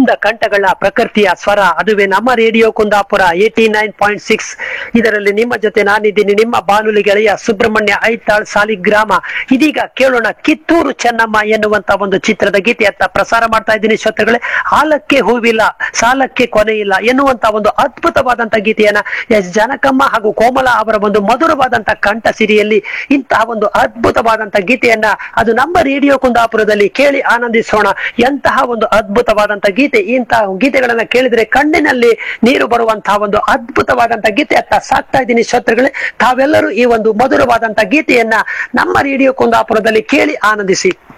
ಕುಂದ ಕಂಠಗಳ ಪ್ರಕೃತಿಯ ಸ್ವರ, ಅದುವೇ ನಮ್ಮ ರೇಡಿಯೋ ಕುಂದಾಪುರ 89.6. ಇದರಲ್ಲಿ ನಿಮ್ಮ ಜೊತೆ ನಾನಿದ್ದೀನಿ, ನಿಮ್ಮ ಬಾನುಲಿ ಗೆಳೆಯ ಸುಬ್ರಹ್ಮಣ್ಯ ಐತಾಳ್ ಸಾಲಿಗ್ರಾಮ. ಇದೀಗ ಕೇಳೋಣ ಕಿತ್ತೂರು ಚೆನ್ನಮ್ಮ ಎನ್ನುವಂತ ಒಂದು ಚಿತ್ರದ ಗೀತೆಯತ್ತ ಪ್ರಸಾರ ಮಾಡ್ತಾ ಇದ್ದೀನಿ ಶ್ರೋತೃಗಳೇ. ಹಾಲಕ್ಕೆ ಹೂವಿಲ್ಲ, ಸಾಲಕ್ಕೆ ಕೊನೆ ಇಲ್ಲ ಎನ್ನುವಂತ ಒಂದು ಅದ್ಭುತವಾದಂತ ಗೀತೆಯನ್ನ ಎಸ್ ಜನಕಮ್ಮ ಹಾಗೂ ಕೋಮಲ ಅವರ ಒಂದು ಮಧುರವಾದಂತ ಕಂಠ ಸಿರಿಯಲ್ಲಿ ಇಂತಹ ಒಂದು ಅದ್ಭುತವಾದಂತ ಗೀತೆಯನ್ನ ಅದು ನಮ್ಮ ರೇಡಿಯೋ ಕುಂದಾಪುರದಲ್ಲಿ ಕೇಳಿ ಆನಂದಿಸೋಣ. ಎಂತಹ ಒಂದು ಅದ್ಭುತವಾದಂತ ಗೀತೆ. ಇಂತಹ ಗೀತೆಗಳನ್ನ ಕೇಳಿದ್ರೆ ಕಣ್ಣಿನಲ್ಲಿ ನೀರು ಬರುವಂತಹ ಒಂದು ಅದ್ಭುತವಾದಂತ ಗೀತೆ ಅತ್ತ ಸಾಕ್ತಾ ಇದ್ದೀನಿ ಶ್ರೋತೃಗಳೇ. ತಾವೆಲ್ಲರೂ ಈ ಒಂದು ಮಧುರವಾದಂತ ಗೀತೆಯನ್ನ ನಮ್ಮ ರೇಡಿಯೋ ಕುಂದಾಪುರದಲ್ಲಿ ಕೇಳಿ ಆನಂದಿಸಿ.